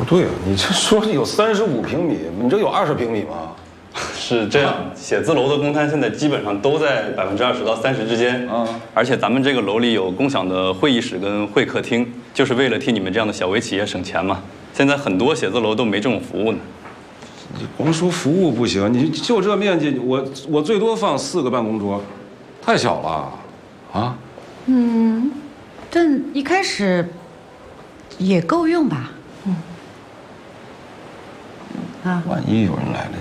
不对啊，你这说有35平米，你这有20平米吗？ 是这样，写字楼的公摊现在基本上都在20%到30%之间。而且咱们这个楼里有共享的会议室跟会客厅，就是为了替你们这样的小微企业省钱嘛。现在很多写字楼都没这种服务呢。 你光说服务不行，你就这面积，我最多放4个办公桌，太小了，啊？ 这一开始也够用吧？ 万一有人来了，